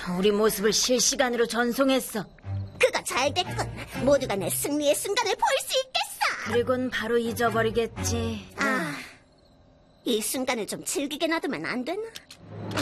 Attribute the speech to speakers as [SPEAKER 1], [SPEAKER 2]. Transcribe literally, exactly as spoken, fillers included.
[SPEAKER 1] 우리 모습을 실시간으로 전송했어.
[SPEAKER 2] 그거 잘 됐군. 모두가 내 승리의 순간을 볼 수 있겠어.
[SPEAKER 1] 그리곤 바로 잊어버리겠지.
[SPEAKER 2] 아, 이 순간을 좀 즐기게 놔두면 안 되나?